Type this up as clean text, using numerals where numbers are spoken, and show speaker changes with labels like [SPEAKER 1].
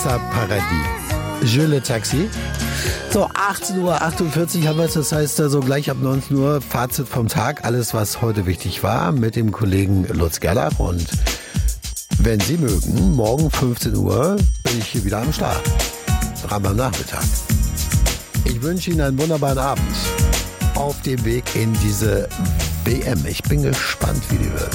[SPEAKER 1] Paradies. Je le Taxi. So, 18:48 Uhr haben wir es, das heißt also gleich ab 19 Uhr Fazit vom Tag, alles was heute wichtig war mit dem Kollegen Lutz Gerlach und wenn Sie mögen, morgen 15 Uhr bin ich hier wieder am Start, dran am Nachmittag. Ich wünsche Ihnen einen wunderbaren Abend auf dem Weg in diese WM. Ich bin gespannt, wie die wird.